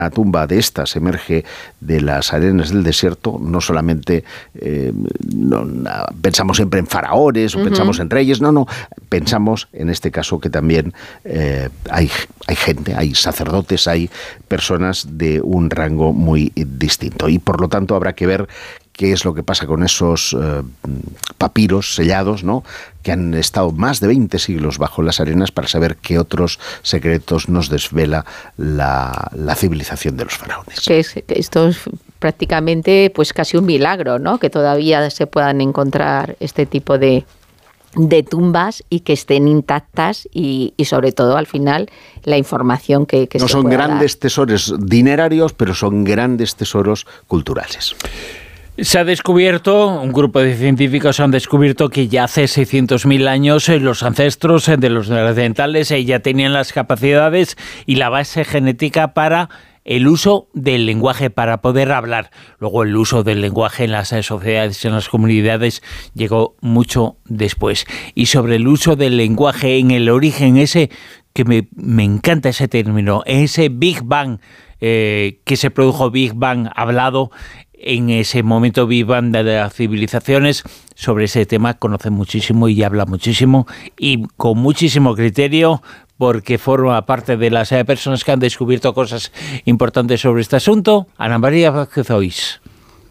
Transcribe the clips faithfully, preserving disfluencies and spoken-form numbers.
una tumba de estas emerge de las arenas del desierto, no solamente eh, no, na, pensamos siempre en faraones o uh-huh. pensamos en reyes, no, no, pensamos en este caso que también eh, hay, hay gente, hay sacerdotes, hay personas de un rango muy distinto y por lo tanto habrá que ver qué es lo que pasa con esos eh, papiros sellados, ¿no?, que han estado más de veinte siglos bajo las arenas para saber qué otros secretos nos desvela la, la civilización de los faraones. Que es, que esto es prácticamente pues casi un milagro, ¿no?, que todavía se puedan encontrar este tipo de, de tumbas y que estén intactas y, y sobre todo al final la información que, que no se son pueda grandes dar. Tesoros dinerarios, pero son grandes tesoros culturales. Se ha descubierto, un grupo de científicos han descubierto que ya hace seiscientos mil años los ancestros de los neandertales ya tenían las capacidades y la base genética para el uso del lenguaje, para poder hablar. Luego el uso del lenguaje en las sociedades, en las comunidades, llegó mucho después. Y sobre el uso del lenguaje en el origen, ese que me, me encanta ese término, ese Big Bang, eh, que se produjo Big Bang hablado, en ese momento Big Bang de las civilizaciones, sobre ese tema conoce muchísimo y habla muchísimo y con muchísimo criterio, porque forma parte de las eh, personas que han descubierto cosas importantes sobre este asunto. Ana María Vázquez Oís.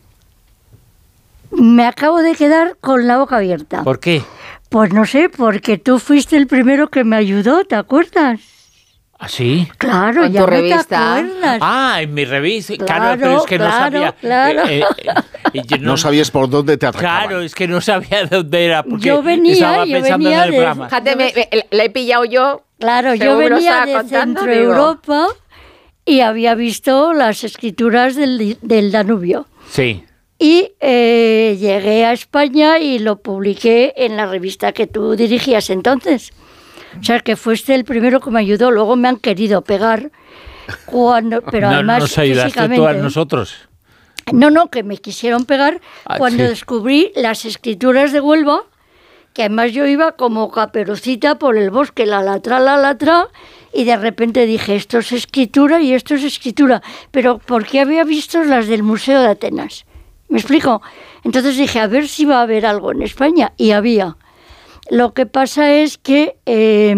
Me acabo de quedar con la boca abierta. ¿Por qué? Pues no sé, porque tú fuiste el primero que me ayudó, ¿te acuerdas? ¿Ah, sí? Claro, ¿En ya tu no revista? te acuerdas. Ah, en mi revista. Claro, Claro, pero es que no claro, sabía. claro. Eh, eh, eh, yo No, no sabías por dónde te atracaban. Claro, es que no sabía de dónde era. Porque Yo venía, estaba yo pensando venía en el de- programa. Fíjate, me, me, la he pillado yo. Claro, yo Seguro venía estaba de contando, Centro digo. Europa y había visto las escrituras del, del Danubio. Sí. Y eh, llegué a España y lo publiqué en la revista que tú dirigías entonces. O sea, que fuiste el primero que me ayudó. Luego me han querido pegar, cuando, pero no, además nos ayudaste tú a físicamente. nosotros. No, no, que me quisieron pegar Ah, cuando sí. descubrí las escrituras de Huelva, que además yo iba como caperucita por el bosque, la latra, la latra, y de repente dije, esto es escritura y esto es escritura. Pero ¿por qué había visto las del Museo de Atenas? ¿Me explico? Entonces dije, a ver si va a haber algo en España, y había. Lo que pasa es que eh,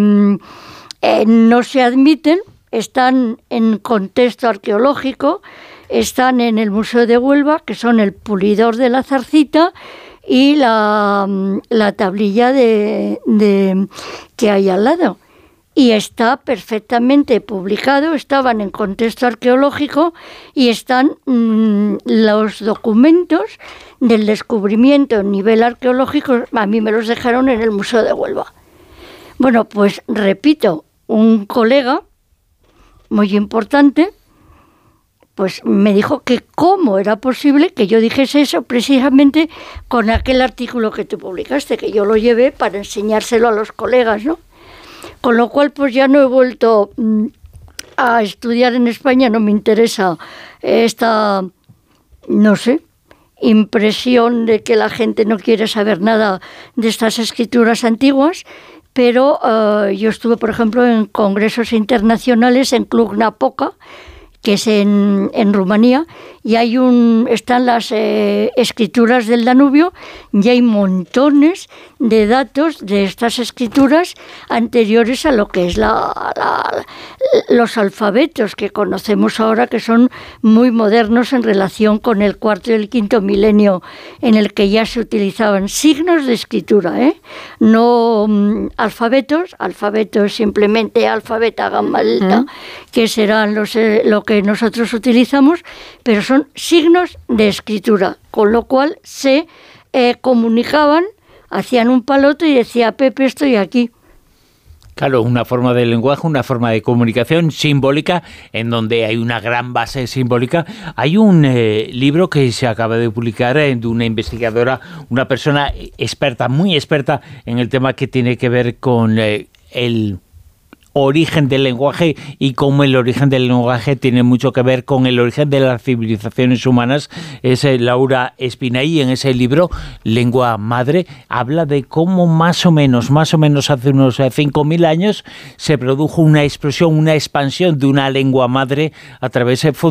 eh, no se admiten, están en contexto arqueológico, están en el Museo de Huelva, que son el Pulidor de la Zarcita y la, la tablilla de, de, que hay al lado. Y está perfectamente publicado, estaban en contexto arqueológico y están mmm, los documentos del descubrimiento a nivel arqueológico, a mí me los dejaron en el Museo de Huelva. Bueno, pues repito, un colega muy importante pues me dijo que cómo era posible que yo dijese eso precisamente con aquel artículo que tú publicaste, que yo lo llevé para enseñárselo a los colegas, ¿no? Con lo cual, pues ya no he vuelto mm, a estudiar en España, no me interesa esta, no sé, impresión de que la gente no quiere saber nada de estas escrituras antiguas, pero uh, yo estuve, por ejemplo, en congresos internacionales en Cluj-Napoca, que es en, en Rumanía, y hay un, están las eh, escrituras del Danubio, y hay montones de datos de estas escrituras anteriores a lo que es la, la, los alfabetos que conocemos ahora, que son muy modernos en relación con el cuarto y el quinto milenio, en el que ya se utilizaban signos de escritura, ¿eh? No um, alfabetos, alfabeto es simplemente alfabeta, gamma, delta, uh-huh. que serán los, eh, lo que que nosotros utilizamos, pero son signos de escritura, con lo cual se eh, comunicaban, hacían un palote y decía, Pepe, estoy aquí. Claro, una forma de lenguaje, una forma de comunicación simbólica, en donde hay una gran base simbólica. Hay un eh, libro que se acaba de publicar eh, de una investigadora, una persona experta, muy experta en el tema que tiene que ver con eh, el origen del lenguaje y cómo el origen del lenguaje tiene mucho que ver con el origen de las civilizaciones humanas. Es Laura Espinaí, en ese libro, Lengua Madre, habla de cómo más o menos, más o menos hace unos cinco mil años se produjo una explosión, una expansión de una lengua madre a través de